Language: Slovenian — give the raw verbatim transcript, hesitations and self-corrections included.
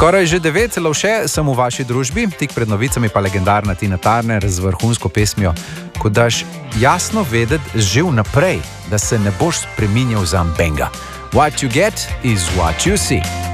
Skoraj že devet Lovše sem v vaši družbi, tik pred novicami pa legendarna Tina Turner z vrhunsko pesmijo, ko daš jasno vedeti že vnaprej, da se ne boš spreminjal za ambenga. What you get is what you see.